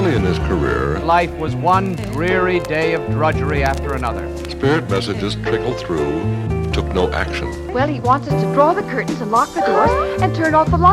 Early in his career, life was one dreary day of drudgery after another. Spirit messages trickled through, took no action. Well, he wants us to draw the curtains and lock the doors and turn off the lights.